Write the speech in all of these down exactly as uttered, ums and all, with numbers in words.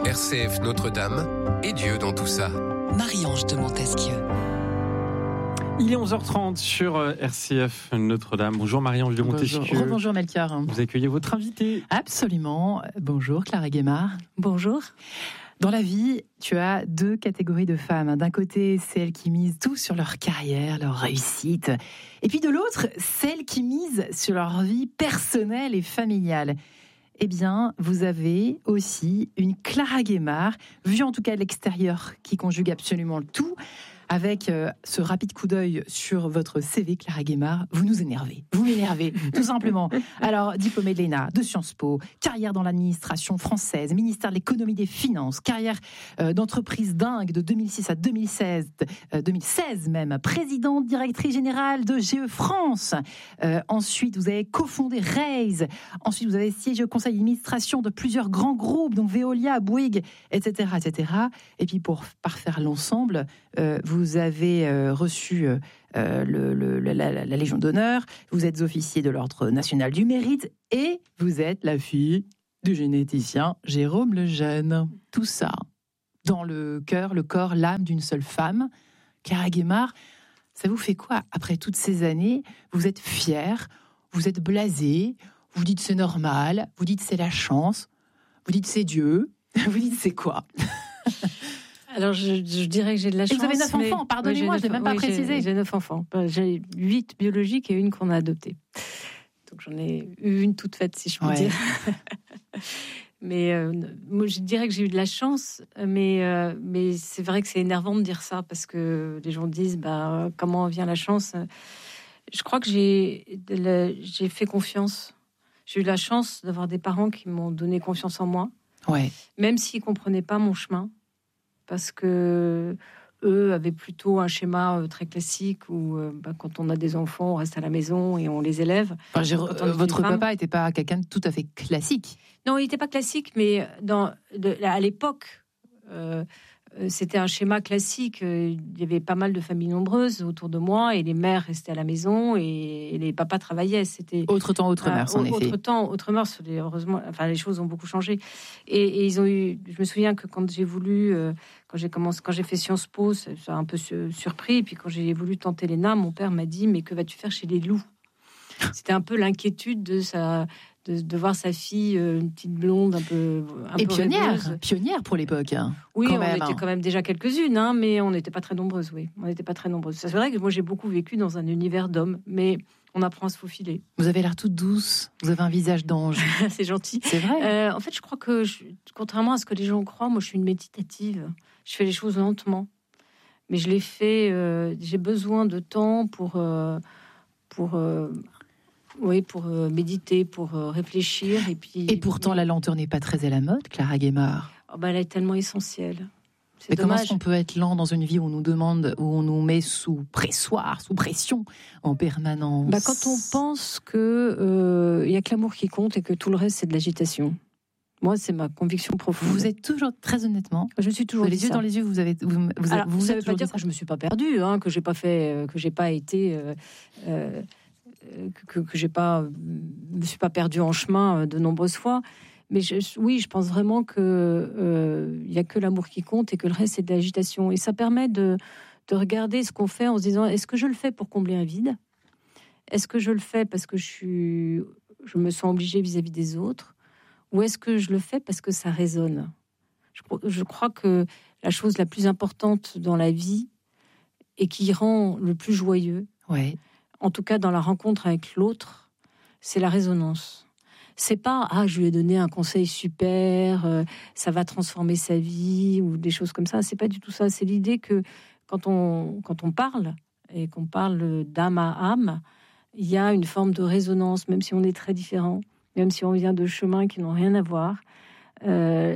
R C F Notre-Dame et Dieu dans tout ça. Marie-Ange de Montesquieu. Il est onze heures trente sur R C F Notre-Dame. Bonjour Marie-Ange de Montesquieu. Bonjour, bonjour Melchior. Vous accueillez votre invité. Absolument. Bonjour Clara Guémard. Bonjour. Dans la vie, tu as deux catégories de femmes. D'un côté, celles qui misent tout sur leur carrière, leur réussite. Et puis de l'autre, celles qui misent sur leur vie personnelle et familiale. Eh bien, vous avez aussi une Clara Guémard, vue en tout cas de l'extérieur, qui conjugue absolument le tout. Avec euh, ce rapide coup d'œil sur votre C V, Clara Guémard, vous nous énervez. Vous m'énervez, tout simplement. Alors, diplômée de l'E N A, de Sciences Po, carrière dans l'administration française, ministère de l'économie et des finances, carrière euh, d'entreprise dingue de deux mille six à deux mille seize, euh, deux mille seize même, présidente directrice générale de G E France. Euh, ensuite, vous avez cofondé Raise. Ensuite, vous avez siégé au conseil d'administration de plusieurs grands groupes, donc Veolia, Bouygues, et cetera, et cetera. Et puis, pour parfaire l'ensemble, euh, vous Vous avez euh, reçu euh, le, le, la, la, la Légion d'honneur, vous êtes officier de l'Ordre national du mérite et vous êtes la fille du généticien Jérôme Lejeune. Tout ça dans le cœur, le corps, l'âme d'une seule femme. Clara Guémard, ça vous fait quoi après toutes ces années? Vous êtes fière, vous êtes blasée, vous dites c'est normal, vous dites c'est la chance, vous dites c'est Dieu, vous dites c'est quoi? Alors, je, je dirais que j'ai de la chance. Et vous avez neuf mais... enfants, pardonnez-moi, oui, je ne l'ai même pas oui, précisé. J'ai, j'ai neuf enfants. J'ai huit biologiques et une qu'on a adoptée. Donc, j'en ai eu une toute faite, si je peux ouais. dire. mais euh, moi, je dirais que j'ai eu de la chance, mais, euh, mais c'est vrai que c'est énervant de dire ça parce que les gens disent bah, comment vient la chance. Je crois que j'ai, la, j'ai fait confiance. J'ai eu la chance d'avoir des parents qui m'ont donné confiance en moi, ouais. même s'ils ne comprenaient pas mon chemin. Parce que eux avaient plutôt un schéma très classique où euh, bah, quand on a des enfants, on reste à la maison et on les élève. Enfin, j'ai, euh, votre papa n'était pas quelqu'un de tout à fait classique. Non, il n'était pas classique, mais dans, de, à l'époque, euh, c'était un schéma classique. Il y avait pas mal de familles nombreuses autour de moi et les mères restaient à la maison et, et les papas travaillaient. C'était autre temps, autre mœurs, euh, en autre effet. Autre temps, autre mœurs. Heureusement, enfin, les choses ont beaucoup changé. Et, et ils ont eu. Je me souviens que quand j'ai voulu, euh, quand j'ai commencé, quand j'ai fait Sciences Po, ça a un peu surpris. Et puis quand j'ai voulu tenter l'E N A, mon père m'a dit mais que vas-tu faire chez les loups? C'était un peu l'inquiétude de sa. De, de voir sa fille, une petite blonde un peu un et peu pionnière, rêveuse. pionnière pour l'époque. Hein, oui, on même, était hein. quand même déjà quelques-unes, hein, mais on n'était pas très nombreuses. Oui, on n'était pas très nombreuses. C'est vrai que moi j'ai beaucoup vécu dans un univers d'hommes, mais on apprend à se faufiler. Vous avez l'air toute douce. Vous avez un visage d'ange. C'est gentil. C'est vrai. Euh, en fait, je crois que je, contrairement à ce que les gens croient, moi je suis une méditative. Je fais les choses lentement, mais je les fais. Euh, j'ai besoin de temps pour euh, pour euh, Oui, pour euh, méditer, pour euh, réfléchir. Et, puis, et pourtant, la lenteur n'est pas très à la mode, Clara Guémard. Oh bah, elle est tellement essentielle. C'est Mais dommage. Comment est-ce qu'on peut être lent dans une vie où on nous demande, où on nous met sous pressoir, sous pression, en permanence? Bah, quand on pense qu'il euh, n'y a que l'amour qui compte et que tout le reste, c'est de l'agitation. Moi, c'est ma conviction profonde. Vous êtes toujours, très honnêtement, je suis toujours les yeux ça. dans les yeux, vous avez, vous, vous, Alors, vous, vous savez êtes pas dire que je me suis pas perdue, hein, que j'ai pas fait, que j'ai pas été. Euh, euh, que, que j'ai pas me suis pas perdue en chemin de nombreuses fois, mais je, oui, je pense vraiment que euh, il y a que l'amour qui compte et que le reste c'est de l'agitation, et ça permet de de regarder ce qu'on fait en se disant est-ce que je le fais pour combler un vide, est-ce que je le fais parce que je suis je me sens obligée vis-à-vis des autres, ou est-ce que je le fais parce que ça résonne. Je, je crois que la chose la plus importante dans la vie et qui rend le plus joyeux, ouais. en tout cas dans la rencontre avec l'autre, c'est la résonance. C'est pas ah je lui ai donné un conseil super, euh, ça va transformer sa vie ou des choses comme ça. C'est pas du tout ça. C'est l'idée que quand on quand on parle et qu'on parle d'âme à âme, il y a une forme de résonance, même si on est très différents, même si on vient de chemins qui n'ont rien à voir. Euh,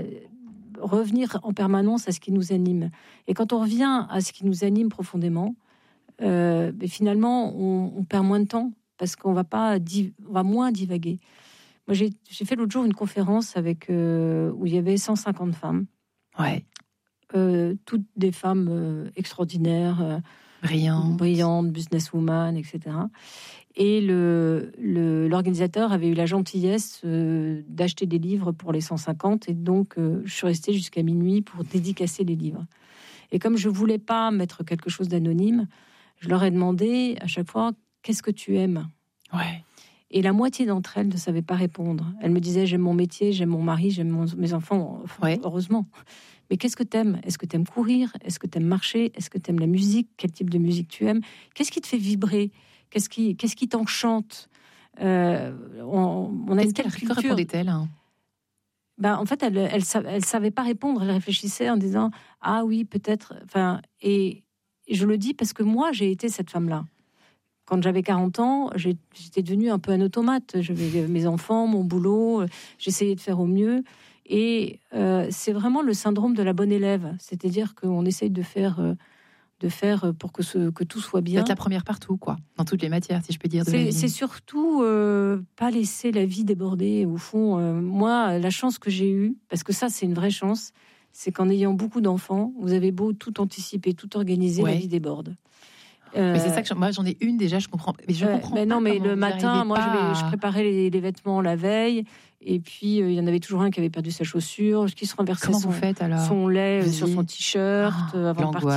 revenir en permanence à ce qui nous anime. Et quand on revient à ce qui nous anime profondément, Euh, mais finalement, on, on perd moins de temps parce qu'on va pas, div- on va moins divaguer. Moi, j'ai, j'ai fait l'autre jour une conférence avec euh, où il y avait cent cinquante femmes, ouais, euh, toutes des femmes euh, extraordinaires, euh, Brillante. brillante, businesswoman, et cetera. Et le, le, l'organisateur avait eu la gentillesse euh, d'acheter des livres pour les cent cinquante, et donc euh, je suis restée jusqu'à minuit pour dédicacer les livres. Et comme je voulais pas mettre quelque chose d'anonyme, je leur ai demandé à chaque fois « Qu'est-ce que tu aimes ?» Ouais. Et la moitié d'entre elles ne savaient pas répondre. Elles me disaient « J'aime mon métier, j'aime mon mari, j'aime mon, mes enfants. Enfin, Ouais. » Heureusement. Mais qu'est-ce que t'aimes ? Est-ce que t'aimes courir ? Est-ce que t'aimes marcher ? Est-ce que t'aimes la musique ? Quel type de musique tu aimes ? Qu'est-ce qui te fait vibrer ? Qu'est-ce qui, qu'est-ce qui t'enchante ? euh, on, on a Qu'est-ce une qu'elle telle culture. répondait-elle hein Ben, en fait, elle, elle, elle savait pas répondre. Elle réfléchissait en disant ah oui, peut-être. Enfin, et je le dis parce que moi, j'ai été cette femme-là. Quand j'avais quarante ans, j'ai, j'étais devenue un peu un automate. J'avais mes enfants, mon boulot. J'essayais de faire au mieux. Et euh, c'est vraiment le syndrome de la bonne élève. C'est-à-dire qu'on essaye de faire, euh, de faire pour que, ce, que tout soit bien. Être la première partout, quoi. Dans toutes les matières, si je peux dire. De c'est, la vie. c'est surtout euh, pas laisser la vie déborder. Au fond, euh, moi, la chance que j'ai eue, parce que ça, c'est une vraie chance, c'est qu'en ayant beaucoup d'enfants, vous avez beau tout anticiper, tout organiser, Ouais. la vie déborde. Mais c'est ça que j'en, moi j'en ai une déjà, je comprends. Mais je Ouais, comprends. mais pas non, mais comment le vous matin, arrivez moi, pas je, vais- à- je préparais les, les vêtements la veille, et puis euh, il y en avait toujours un qui avait perdu sa chaussure, qui se renversait Comment son, vous faites alors son lait euh, Vous sur y- son t-shirt Oh, euh, avant de l'angoisse. partir.